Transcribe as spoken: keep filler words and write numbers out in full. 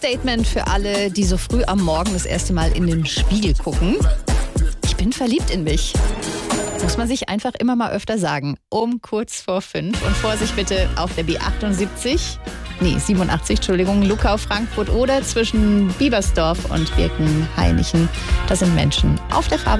Statement für alle, die so früh am Morgen das erste Mal in den Spiegel gucken. Ich bin verliebt in mich. Muss man sich einfach immer mal öfter sagen. Um kurz vor fünf. Und Vorsicht bitte auf der B achtundsiebzig, nee, siebenundachtzig, Entschuldigung, Luckau-Frankfurt oder zwischen Biebersdorf und Birkenhainichen. Das sind Menschen auf der Fahrbahn.